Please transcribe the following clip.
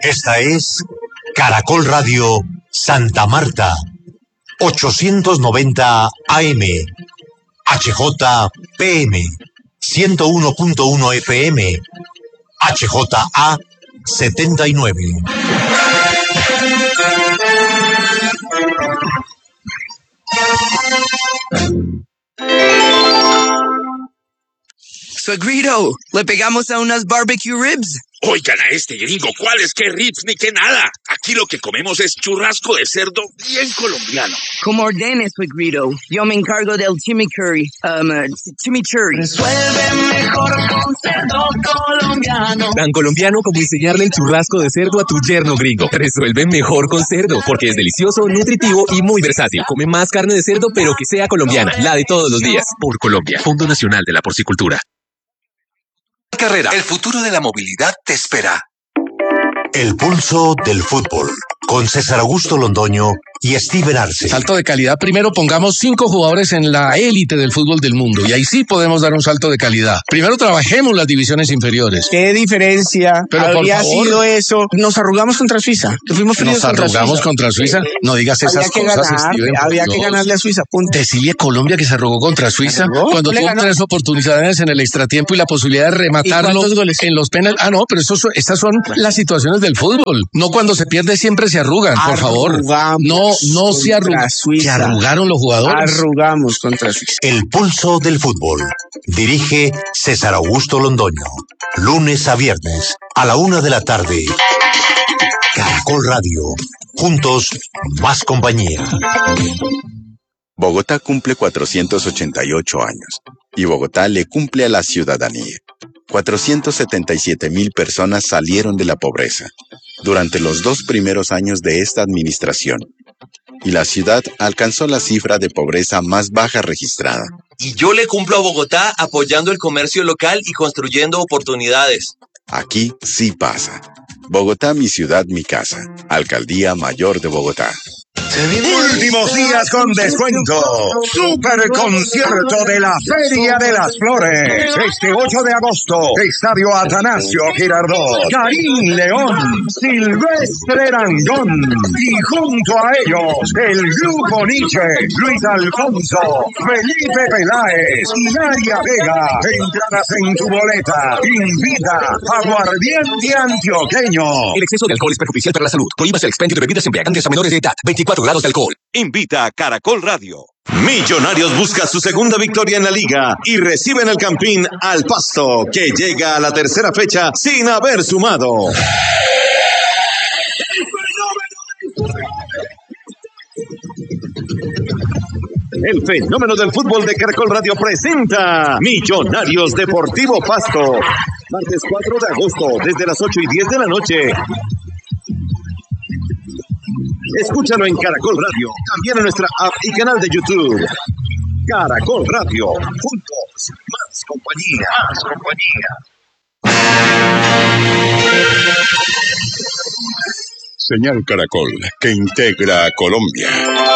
Esta es Caracol Radio Santa Marta, 890 AM, HJPM, 101.1 FM, HJA 79. Suegrito, ¿le pegamos a unas barbecue ribs? Oigan a este gringo, ¿cuáles qué ribs ni qué nada? Aquí lo que comemos es churrasco de cerdo bien colombiano. Como ordene, Suegrito. Yo me encargo del chimichurri. Resuelve mejor con cerdo colombiano. Tan colombiano como enseñarle el churrasco de cerdo a tu yerno gringo. Resuelve mejor con cerdo, porque es delicioso, nutritivo y muy versátil. Come más carne de cerdo, pero que sea colombiana, la de todos los días. Por Colombia, Fondo Nacional de la Porcicultura. Carrera, el futuro de la movilidad te espera. El pulso del fútbol, con César Augusto Londoño y Steven Arce. Salto de calidad. Primero pongamos 5 jugadores en la élite del fútbol del mundo y ahí sí podemos dar un salto de calidad. Primero trabajemos las divisiones inferiores. ¿Qué diferencia habría sido eso? Nos arrugamos contra Suiza. Fuimos fríos contra Suiza. ¿Nos arrugamos contra Suiza? No digas esas cosas, Steven. Había que ganarle a Suiza, punto. Decirle a Colombia que se arrugó contra Suiza cuando tuvo 3 oportunidades en el extratiempo y la posibilidad de rematarlo en los penales. Ah, no, pero estas son las situaciones del fútbol. No cuando se pierde siempre se arrugan, por favor. No se arrugan. Se arrugaron los jugadores. Arrugamos contra Suiza. El pulso del fútbol. Dirige César Augusto Londoño. Lunes a viernes a la 1 de la tarde. Caracol Radio. Juntos, más compañía. Bogotá cumple 488 años y Bogotá le cumple a la ciudadanía. 477,000 personas salieron de la pobreza durante los 2 primeros años de esta administración y la ciudad alcanzó la cifra de pobreza más baja registrada. Y yo le cumplo a Bogotá apoyando el comercio local y construyendo oportunidades. Aquí sí pasa. Bogotá, mi ciudad, mi casa. Alcaldía Mayor de Bogotá. Últimos días con descuento. Super concierto de la Feria de las Flores. Este 8 de agosto, Estadio Atanasio Girardot. Karim León, Silvestre Dangond. Y junto a ellos, el Grupo Nietzsche, Luis Alfonso, Felipe Peláez y Nadia Vega. Entradas en tu boleta. Invita Aguardiente Antioqueño. El exceso de alcohol es perjudicial para la salud. Prohíbas el expendio de bebidas embriagantes a menores de edad. 24 grados de alcohol. Invita a Caracol Radio. Millonarios busca su segunda victoria en la liga y reciben el Campín al Pasto, que llega a la tercera fecha sin haber sumado. El fenómeno del fútbol de Caracol Radio presenta Millonarios Deportivo Pasto. Martes 4 de agosto, desde las 8:10 de la noche. Escúchalo en Caracol Radio, también en nuestra app y canal de YouTube. Caracol Radio, juntos, más compañía. Más compañía. Señal Caracol, que integra a Colombia.